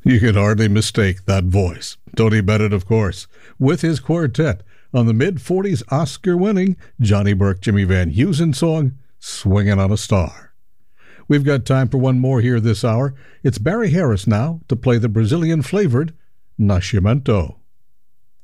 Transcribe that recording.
You can hardly mistake that voice. Tony Bennett, of course, with his quartet on the mid-40s Oscar-winning Johnny Burke, Jimmy Van Heusen song, Swingin' on a Star. We've got time for one more here this hour. It's Barry Harris now to play the Brazilian-flavored Nascimento.